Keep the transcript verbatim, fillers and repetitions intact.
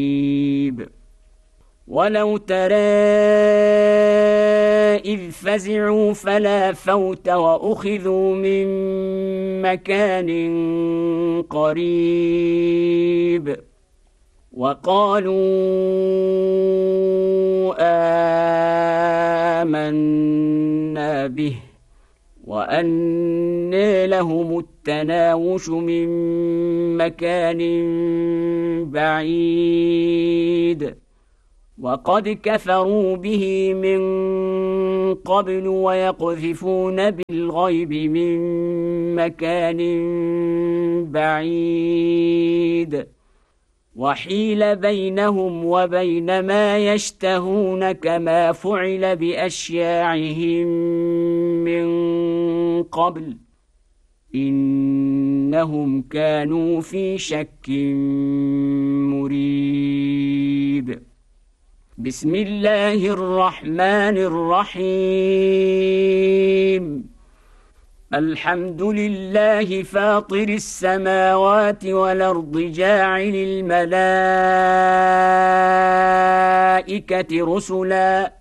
ولو ترى إذ فزعوا فلا فوت وأخذوا من مكان قريب وقالوا آمنا به وأنى لهم التناوش من مكان بعيد وقد كفروا به من قبل ويقذفون بالغيب من مكان بعيد وحيل بينهم وبين ما يشتهون كما فعل بأشياعهم من قبل إنهم كانوا في شك مريب. بسم الله الرحمن الرحيم. الحمد لله فاطر السماوات والأرض جاعل الملائكة رسلاً